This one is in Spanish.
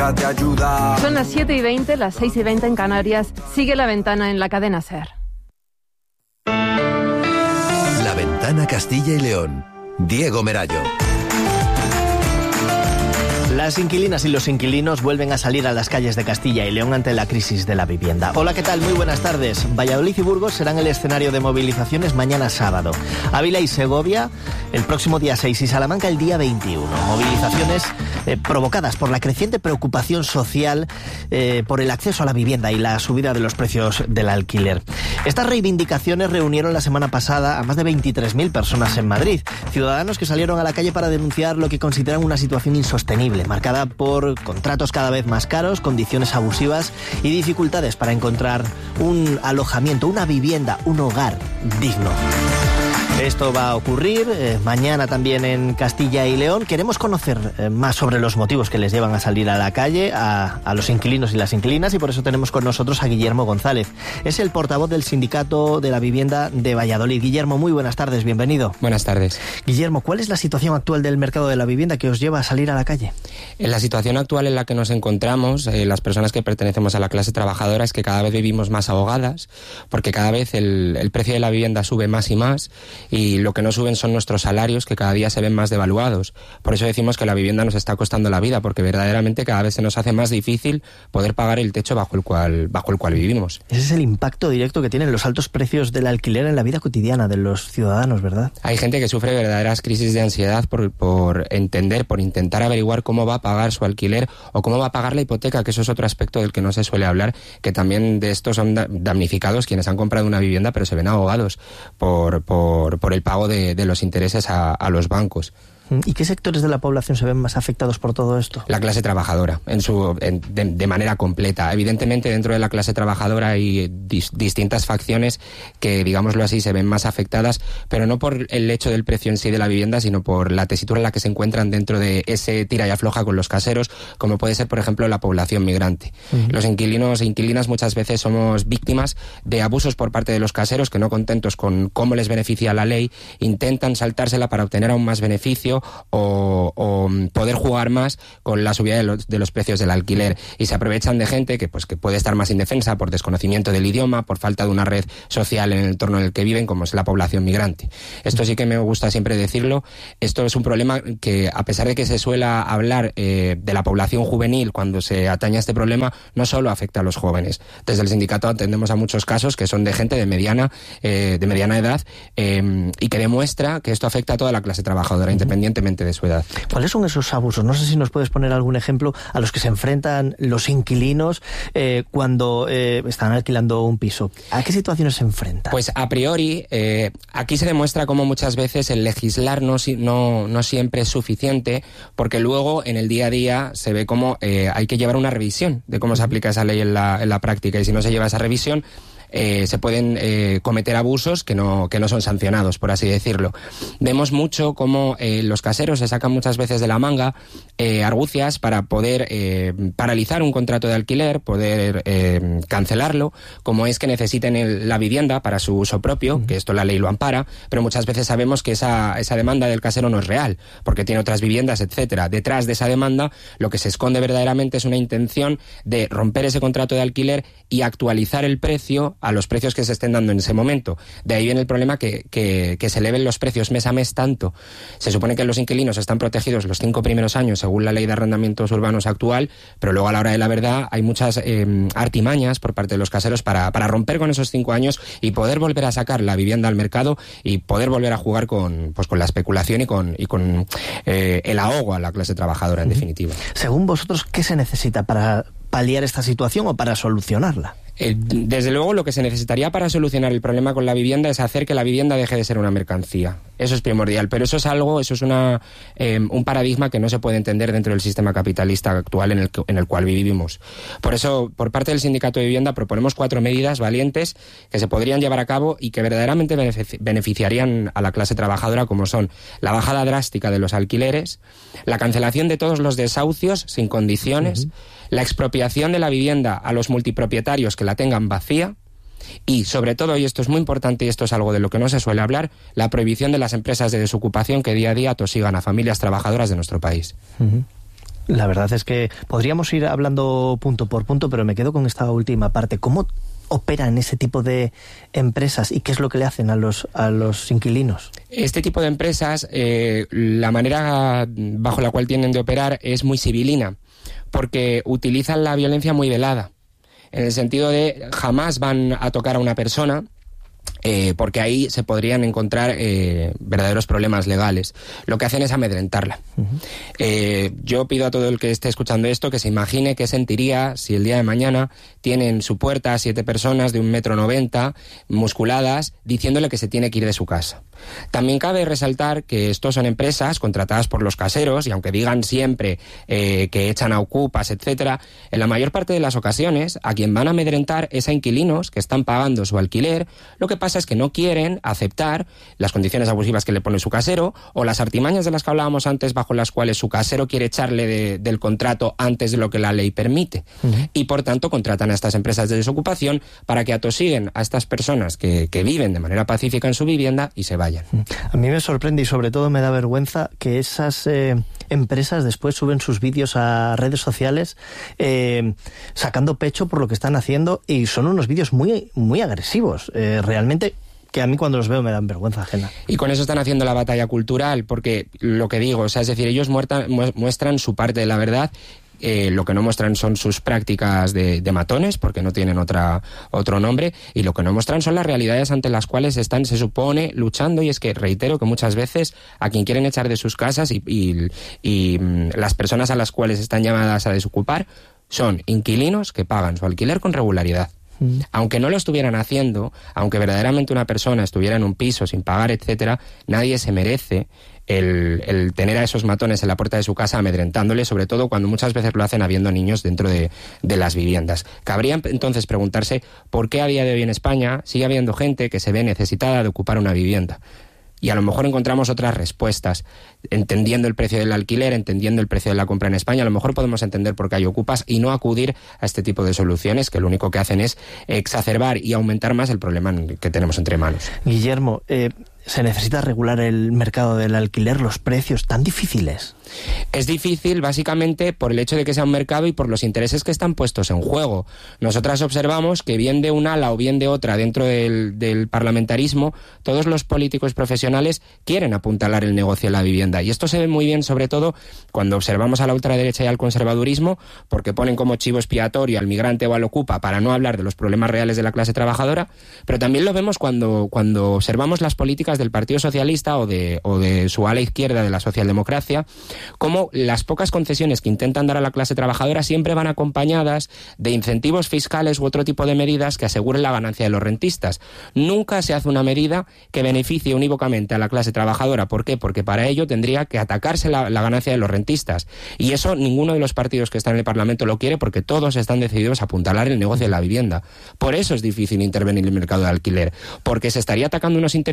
Son las 7:20, las 6:20 en Canarias. Sigue La Ventana en la cadena SER. La Ventana Castilla y León. Diego Merayo. Las inquilinas y los inquilinos vuelven a salir a las calles de Castilla y León ante la crisis de la vivienda. Hola, ¿qué tal? Muy buenas tardes. Valladolid y Burgos serán el escenario de movilizaciones mañana sábado. Ávila y Segovia el próximo día 6 y Salamanca el día 21. Movilizaciones provocadas por la creciente preocupación social por el acceso a la vivienda y la subida de los precios del alquiler. Estas reivindicaciones reunieron la semana pasada a más de 23.000 personas en Madrid. Ciudadanos que salieron a la calle para denunciar lo que consideran una situación insostenible, marcada por contratos cada vez más caros, condiciones abusivas y dificultades para encontrar un alojamiento, una vivienda, un hogar digno. Esto va a ocurrir mañana también en Castilla y León. Queremos conocer más sobre los motivos que les llevan a salir a la calle a los inquilinos y las inquilinas, y por eso tenemos con nosotros a Guillermo González. Es el portavoz del Sindicato de la Vivienda de Valladolid. Guillermo, muy buenas tardes, bienvenido. Buenas tardes. Guillermo, ¿cuál es la situación actual del mercado de la vivienda que os lleva a salir a la calle? En la situación actual en la que nos encontramos, las personas que pertenecemos a la clase trabajadora, es que cada vez vivimos más ahogadas, porque cada vez el precio de la vivienda sube más y más, y lo que no suben son nuestros salarios, que cada día se ven más devaluados. Por eso decimos que la vivienda nos está costando la vida, porque verdaderamente cada vez se nos hace más difícil poder pagar el techo bajo el cual vivimos. Ese es el impacto directo que tienen los altos precios del alquiler en la vida cotidiana de los ciudadanos, ¿verdad? Hay gente que sufre verdaderas crisis de ansiedad por intentar averiguar cómo va a pagar su alquiler o cómo va a pagar la hipoteca, que eso es otro aspecto del que no se suele hablar, que también de esto son damnificados quienes han comprado una vivienda pero se ven ahogados por el pago de los intereses a los bancos. ¿Y qué sectores de la población se ven más afectados por todo esto? La clase trabajadora, de manera completa. Evidentemente, dentro de la clase trabajadora hay distintas facciones que, digámoslo así, se ven más afectadas, pero no por el hecho del precio en sí de la vivienda, sino por la tesitura en la que se encuentran dentro de ese tira y afloja con los caseros, como puede ser, por ejemplo, la población migrante. Los inquilinos e inquilinas muchas veces somos víctimas de abusos por parte de los caseros que, no contentos con cómo les beneficia la ley, intentan saltársela para obtener aún más beneficio o poder jugar más con la subida de los precios del alquiler, y se aprovechan de gente que puede estar más indefensa por desconocimiento del idioma, por falta de una red social en el entorno en el que viven, como es la población migrante. Esto sí que me gusta siempre decirlo. Esto es un problema que, a pesar de que se suele hablar de la población juvenil cuando se atañe a este problema, no solo afecta a los jóvenes. Desde el sindicato atendemos a muchos casos que son de gente de mediana edad, y que demuestra que esto afecta a toda la clase trabajadora, independientemente de su edad. ¿Cuáles son esos abusos? No sé si nos puedes poner algún ejemplo a los que se enfrentan los inquilinos cuando están alquilando un piso. ¿A qué situaciones se enfrentan? Pues a priori, aquí se demuestra cómo muchas veces el legislar no siempre es suficiente, porque luego en el día a día se ve cómo hay que llevar una revisión de cómo se aplica esa ley en la práctica, y si no se lleva esa revisión, se pueden cometer abusos que no son sancionados, por así decirlo. Vemos mucho cómo los caseros se sacan muchas veces de la manga argucias para poder paralizar un contrato de alquiler, poder cancelarlo, como es que necesiten la vivienda para su uso propio, que esto la ley lo ampara, pero muchas veces sabemos que esa demanda del casero no es real, porque tiene otras viviendas, etcétera. Detrás de esa demanda lo que se esconde verdaderamente es una intención de romper ese contrato de alquiler y actualizar el precio a los precios que se estén dando en ese momento. De ahí viene el problema que se eleven los precios mes a mes tanto. Se supone que los inquilinos están protegidos los 5 primeros años según la ley de arrendamientos urbanos actual, pero luego a la hora de la verdad hay muchas artimañas por parte de los caseros para romper con esos 5 años y poder volver a sacar la vivienda al mercado y poder volver a jugar con la especulación y con el ahogo a la clase trabajadora, en definitiva. Según vosotros, ¿qué se necesita para paliar esta situación o para solucionarla? Desde luego, lo que se necesitaría para solucionar el problema con la vivienda es hacer que la vivienda deje de ser una mercancía. Eso es primordial, pero eso es un paradigma que no se puede entender dentro del sistema capitalista actual en el cual vivimos. Por eso, por parte del Sindicato de Vivienda, proponemos 4 medidas valientes que se podrían llevar a cabo y que verdaderamente beneficiarían a la clase trabajadora, como son la bajada drástica de los alquileres, la cancelación de todos los desahucios sin condiciones, la expropiación de la vivienda a los multipropietarios que la tengan vacía y, sobre todo, y esto es muy importante y esto es algo de lo que no se suele hablar, la prohibición de las empresas de desocupación que día a día atosigan a familias trabajadoras de nuestro país. La verdad es que podríamos ir hablando punto por punto, pero me quedo con esta última parte. ¿Cómo operan ese tipo de empresas y qué es lo que le hacen a los inquilinos? Este tipo de empresas, la manera bajo la cual tienden de operar es muy civilina, porque utilizan la violencia muy velada, en el sentido de jamás van a tocar a una persona, porque ahí se podrían encontrar verdaderos problemas legales. Lo que hacen es amedrentarla. Yo pido a todo el que esté escuchando esto que se imagine qué sentiría si el día de mañana tiene en su puerta a 7 personas de 1,90 m, musculadas, diciéndole que se tiene que ir de su casa. También cabe resaltar que estos son empresas contratadas por los caseros, y aunque digan siempre que echan a ocupas, etcétera, en la mayor parte de las ocasiones a quien van a amedrentar es a inquilinos que están pagando su alquiler. Lo que pasa es que no quieren aceptar las condiciones abusivas que le pone su casero, o las artimañas de las que hablábamos antes, bajo las cuales su casero quiere echarle del contrato antes de lo que la ley permite. Y por tanto contratan a estas empresas de desocupación para que atosiguen a estas personas que viven de manera pacífica en su vivienda y se vayan. A mí me sorprende y sobre todo me da vergüenza que esas empresas después suben sus vídeos a redes sociales sacando pecho por lo que están haciendo, y son unos vídeos muy, muy agresivos. Realmente, que a mí cuando los veo me dan vergüenza ajena. Y con eso están haciendo la batalla cultural, porque lo que digo, o sea, es decir, ellos muestran su parte de la verdad. Lo que no muestran son sus prácticas de matones, porque no tienen otro nombre, y lo que no muestran son las realidades ante las cuales están, se supone, luchando. Y es que reitero que muchas veces a quien quieren echar de sus casas y las personas a las cuales están llamadas a desocupar son inquilinos que pagan su alquiler con regularidad. Aunque no lo estuvieran haciendo, aunque verdaderamente una persona estuviera en un piso sin pagar, etcétera, nadie se merece el tener a esos matones en la puerta de su casa amedrentándole, sobre todo cuando muchas veces lo hacen habiendo niños dentro de las viviendas. Cabría entonces preguntarse por qué a día de hoy en España sigue habiendo gente que se ve necesitada de ocupar una vivienda. Y a lo mejor encontramos otras respuestas. Entendiendo el precio del alquiler, entendiendo el precio de la compra en España, a lo mejor podemos entender por qué hay ocupas y no acudir a este tipo de soluciones que lo único que hacen es exacerbar y aumentar más el problema que tenemos entre manos. Guillermo, ¿se necesita regular el mercado del alquiler, los precios tan difíciles? Es difícil básicamente por el hecho de que sea un mercado y por los intereses que están puestos en juego. Nosotras observamos que bien de un ala o bien de otra dentro del parlamentarismo, todos los políticos profesionales quieren apuntalar el negocio de la vivienda. Y esto se ve muy bien sobre todo cuando observamos a la ultraderecha y al conservadurismo, porque ponen como chivo expiatorio al migrante o al ocupa para no hablar de los problemas reales de la clase trabajadora, pero también lo vemos cuando observamos las políticas del Partido Socialista o de su ala izquierda de la socialdemocracia, como las pocas concesiones que intentan dar a la clase trabajadora siempre van acompañadas de incentivos fiscales u otro tipo de medidas que aseguren la ganancia de los rentistas. Nunca se hace una medida que beneficie unívocamente a la clase trabajadora. ¿Por qué? Porque para ello tendría que atacarse la ganancia de los rentistas. Y eso ninguno de los partidos que están en el Parlamento lo quiere, porque todos están decididos a apuntalar el negocio de la vivienda. Por eso es difícil intervenir en el mercado de alquiler, porque se estaría atacando unos intereses